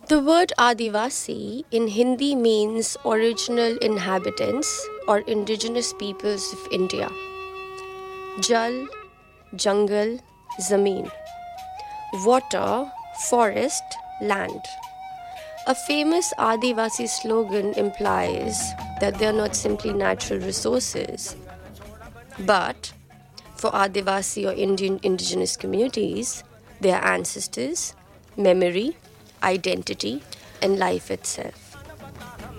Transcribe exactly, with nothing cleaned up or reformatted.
The word Adivasi in Hindi means original inhabitants or indigenous peoples of India. Jal, jungle, zameen. Water, forest, land. A famous Adivasi slogan implies that they are not simply natural resources, but for Adivasi or Indian indigenous communities, they are ancestors, memory, identity, and life itself.